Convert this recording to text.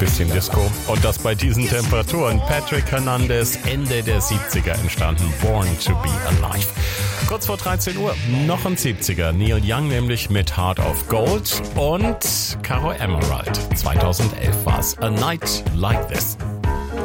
bisschen Disco. Und das bei diesen Temperaturen. Patrick Hernandez, Ende der 70er entstanden. Born to be Alive. Kurz vor 13 Uhr noch ein 70er. Neil Young nämlich mit Heart of Gold und Caro Emerald. 2011 war's. A Night Like This.